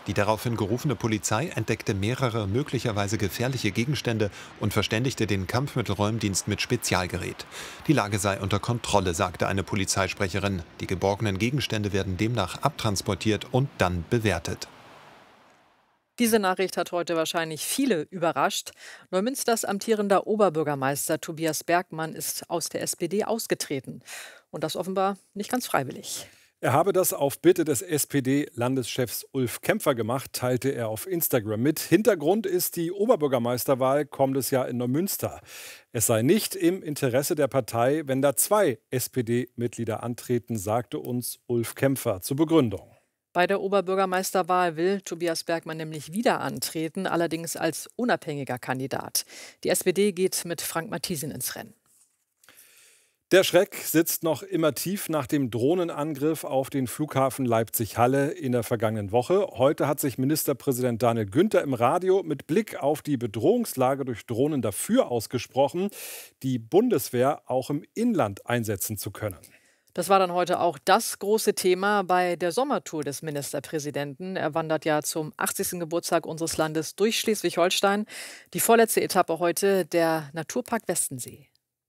Die daraufhin gerufene Polizei entdeckte mehrere möglicherweise gefährliche Gegenstände und verständigte den Kampfmittelräumdienst mit Spezialgerät. Die Lage sei unter Kontrolle, sagte eine Polizeisprecherin. Die geborgenen Gegenstände werden demnach abtransportiert und dann bewertet. Diese Nachricht hat heute wahrscheinlich viele überrascht. Neumünsters amtierender Oberbürgermeister Tobias Bergmann ist aus der SPD ausgetreten. Und das offenbar nicht ganz freiwillig. Er habe das auf Bitte des SPD-Landeschefs Ulf Kämpfer gemacht, teilte er auf Instagram mit. Hintergrund ist die Oberbürgermeisterwahl kommendes Jahr in Neumünster. Es sei nicht im Interesse der Partei, wenn da 2 SPD-Mitglieder antreten, sagte uns Ulf Kämpfer zur Begründung. Bei der Oberbürgermeisterwahl will Tobias Bergmann nämlich wieder antreten, allerdings als unabhängiger Kandidat. Die SPD geht mit Frank Matthiesen ins Rennen. Der Schreck sitzt noch immer tief nach dem Drohnenangriff auf den Flughafen Leipzig-Halle in der vergangenen Woche. Heute hat sich Ministerpräsident Daniel Günther im Radio mit Blick auf die Bedrohungslage durch Drohnen dafür ausgesprochen, die Bundeswehr auch im Inland einsetzen zu können. Das war dann heute auch das große Thema bei der Sommertour des Ministerpräsidenten. Er wandert ja zum 80. Geburtstag unseres Landes durch Schleswig-Holstein. Die vorletzte Etappe heute, der Naturpark Westensee.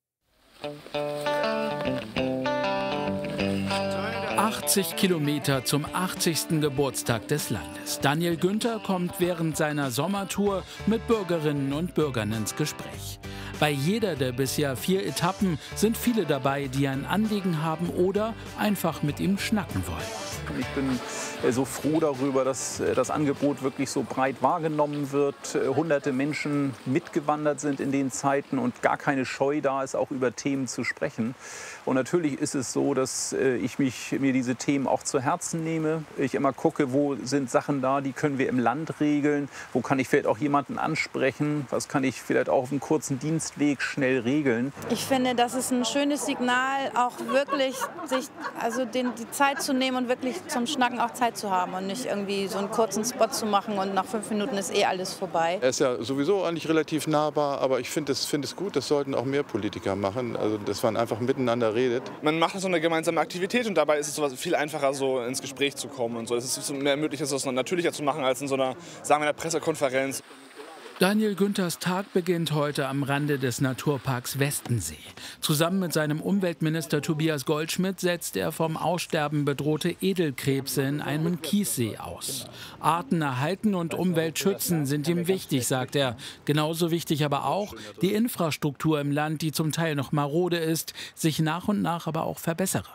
80 Kilometer zum 80. Geburtstag des Landes. Daniel Günther kommt während seiner Sommertour mit Bürgerinnen und Bürgern ins Gespräch. Bei jeder der bisher 4 Etappen sind viele dabei, die ein Anliegen haben oder einfach mit ihm schnacken wollen. Ich bin so froh darüber, dass das Angebot wirklich so breit wahrgenommen wird. Hunderte Menschen mitgewandert sind in den Zeiten und gar keine Scheu da ist, auch über Themen zu sprechen. Und natürlich ist es so, dass ich mir diese Themen auch zu Herzen nehme. Ich immer gucke, wo sind Sachen da, die können wir im Land regeln. Wo kann ich vielleicht auch jemanden ansprechen? Was kann ich vielleicht auch auf einem kurzen Dienstweg schnell regeln? Ich finde, das ist ein schönes Signal, auch wirklich sich die Zeit zu nehmen und wirklich zum Schnacken auch Zeit zu haben und nicht irgendwie so einen kurzen Spot zu machen und nach 5 Minuten ist eh alles vorbei. Er ist ja sowieso eigentlich relativ nahbar, aber ich finde es gut, das sollten auch mehr Politiker machen, also dass man einfach miteinander redet. Man macht so eine gemeinsame Aktivität und dabei ist es viel einfacher, so ins Gespräch zu kommen und so. Es ist mehr möglich, das natürlicher zu machen als in so einer, sagen wir, einer Pressekonferenz. Daniel Günthers Tag beginnt heute am Rande des Naturparks Westensee. Zusammen mit seinem Umweltminister Tobias Goldschmidt setzt er vom Aussterben bedrohte Edelkrebse in einem Kiessee aus. Arten erhalten und Umwelt schützen sind ihm wichtig, sagt er. Genauso wichtig aber auch die Infrastruktur im Land, die zum Teil noch marode ist, sich nach und nach aber auch verbessere.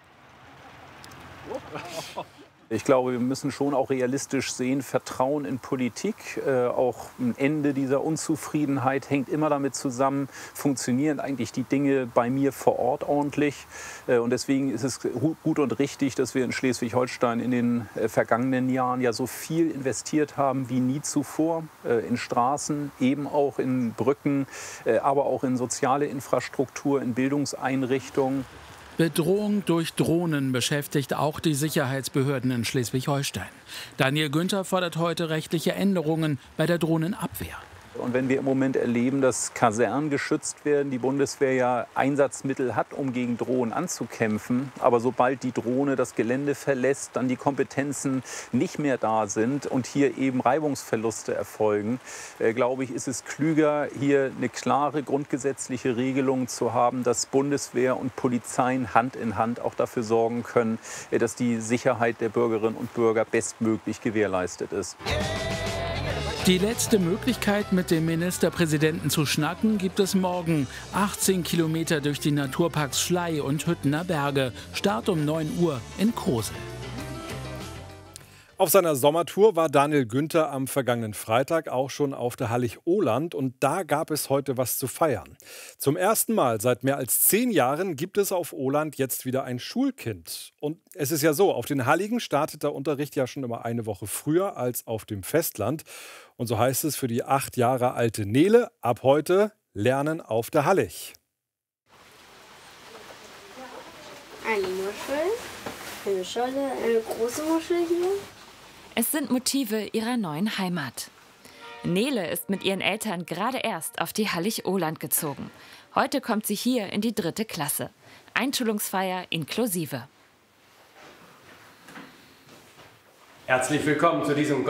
Ich glaube, wir müssen schon auch realistisch sehen, Vertrauen in Politik, auch ein Ende dieser Unzufriedenheit hängt immer damit zusammen, funktionieren eigentlich die Dinge bei mir vor Ort ordentlich. Und deswegen ist es gut und richtig, dass wir in Schleswig-Holstein in den vergangenen Jahren ja so viel investiert haben wie nie zuvor, in Straßen, eben auch in Brücken, aber auch in soziale Infrastruktur, in Bildungseinrichtungen. Bedrohung durch Drohnen beschäftigt auch die Sicherheitsbehörden in Schleswig-Holstein. Daniel Günther fordert heute rechtliche Änderungen bei der Drohnenabwehr. Und wenn wir im Moment erleben, dass Kasernen geschützt werden, die Bundeswehr ja Einsatzmittel hat, um gegen Drohnen anzukämpfen, aber sobald die Drohne das Gelände verlässt, dann die Kompetenzen nicht mehr da sind und hier eben Reibungsverluste erfolgen, glaube ich, ist es klüger, hier eine klare grundgesetzliche Regelung zu haben, dass Bundeswehr und Polizeien Hand in Hand auch dafür sorgen können, dass die Sicherheit der Bürgerinnen und Bürger bestmöglich gewährleistet ist. Die letzte Möglichkeit, mit dem Ministerpräsidenten zu schnacken, gibt es morgen. 18 Kilometer durch die Naturparks Schlei und Hüttener Berge. Start um 9 Uhr in Kosel. Auf seiner Sommertour war Daniel Günther am vergangenen Freitag auch schon auf der Hallig-Oland und da gab es heute was zu feiern. Zum ersten Mal seit mehr als 10 Jahren gibt es auf Oland jetzt wieder ein Schulkind. Und es ist ja so, auf den Halligen startet der Unterricht ja schon immer eine Woche früher als auf dem Festland. Und so heißt es für die 8 Jahre alte Nele, ab heute Lernen auf der Hallig. Eine Muschel, eine Scholle, eine große Muschel hier. Es sind Motive ihrer neuen Heimat. Nele ist mit ihren Eltern gerade erst auf die Hallig-Oland gezogen. Heute kommt sie hier in die 3. Klasse. Einschulungsfeier inklusive. Herzlich willkommen zu diesem